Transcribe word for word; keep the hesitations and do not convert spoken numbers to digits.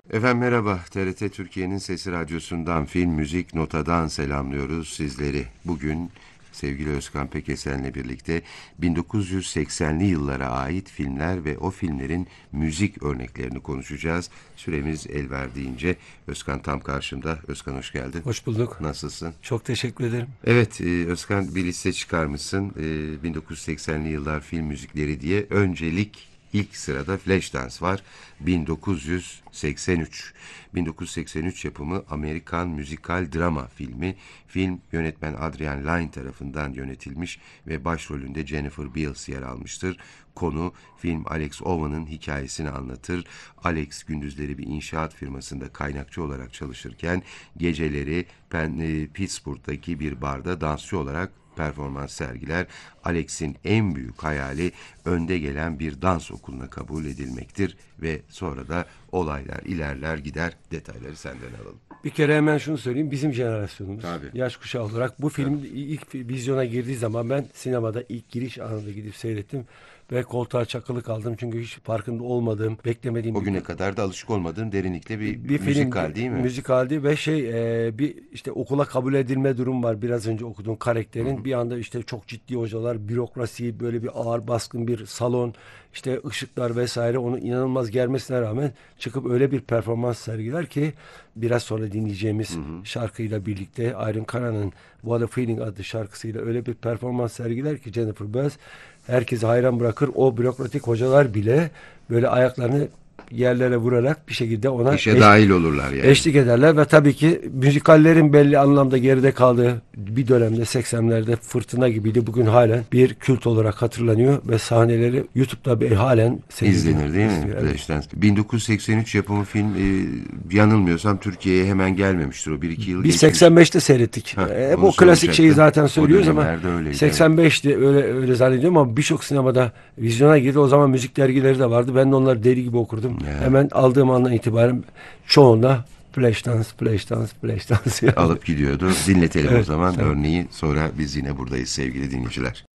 Efendim merhaba, T R T Türkiye'nin Sesi Radyosu'ndan, Film Müzik Nota'dan selamlıyoruz sizleri. Bugün sevgili Özkan Pekesen'le birlikte bin dokuz yüz seksenli yıllara ait filmler ve o filmlerin müzik örneklerini konuşacağız. Süremiz el verdiğince Özkan tam karşımda. Özkan hoş geldin. Hoş bulduk. Nasılsın? Çok teşekkür ederim. Evet, Özkan bir liste çıkarmışsın. bin dokuz yüz seksenli yıllar film müzikleri diye. Öncelik İlk sırada Flashdance var. bin dokuz yüz seksen üç. bin dokuz yüz seksen üç yapımı Amerikan müzikal drama filmi. Film yönetmen Adrian Lyne tarafından yönetilmiş ve başrolünde Jennifer Beals yer almıştır. Konu film Alex Owen'ın hikayesini anlatır. Alex gündüzleri bir inşaat firmasında kaynakçı olarak çalışırken geceleri Penn, Pittsburgh'daki bir barda dansçı olarak performans sergiler. Alex'in en büyük hayali önde gelen bir dans okuluna kabul edilmektir ve sonra da olaylar ilerler gider. Detayları senden alalım. Bir kere hemen şunu söyleyeyim. Bizim jenerasyonumuz, Tabii. yaş kuşağı olarak bu film ilk vizyona girdiği zaman ben sinemada ilk giriş anında gidip seyrettim. Ve koltuğa çakılı kaldım çünkü hiç farkında olmadığım, beklemediğim O bir, güne kadar da alışık olmadığın derinlikte bir, bir film, müzikal değil mi? Müzikaldi ve şey e, bir işte okula kabul edilme durum var. Biraz önce okuduğum karakterin. Hı hı. Bir anda işte çok ciddi hocalar, bürokrasi, böyle bir ağır baskın bir salon, işte ışıklar vesaire onu inanılmaz germesine rağmen çıkıp öyle bir performans sergiler ki biraz sonra dinleyeceğimiz hı hı. şarkıyla birlikte Iron Cara'nın What a Feeling adlı şarkısıyla öyle bir performans sergiler ki Jennifer Beals herkesi hayran bırakır. O bürokratik hocalar bile böyle ayaklarını yerlere vurarak bir şekilde ona İşe eş, dahil olurlar yani. Eşlik ederler ve tabii ki müzikallerin belli anlamda geride kaldığı bir dönemde seksenlerde fırtına gibiydi. Bugün halen bir kült olarak hatırlanıyor ve sahneleri YouTube'da bir halen izlenir değil mi? Evet. bin dokuz yüz seksen üç yapımı film e, yanılmıyorsam Türkiye'ye hemen gelmemiştir. O bir iki yıl Biz geçmiş. seksen beşte seyrettik. Heh, Hep o klasik şeyi zaten söylüyoruz ama öyleydi, seksen beşti evet. öyle öyle zannediyorum ama birçok sinemada vizyona girdi. O zaman müzik dergileri de vardı. Ben de onları deli gibi okurdum. Ya. Hemen aldığım andan itibaren çoğunda Flashdance, Flashdance, Flashdance yani. Alıp gidiyordu. Dinletelim evet, o zaman. Tamam. Örneği sonra biz yine buradayız sevgili dinleyiciler.